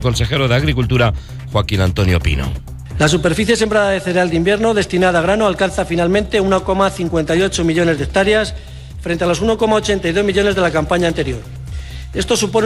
Consejero de Agricultura, Joaquín Antonio Pino. La superficie sembrada de cereal de invierno destinada a grano alcanza finalmente 1,58 millones de hectáreas frente a los 1,82 millones de la campaña anterior. Esto supone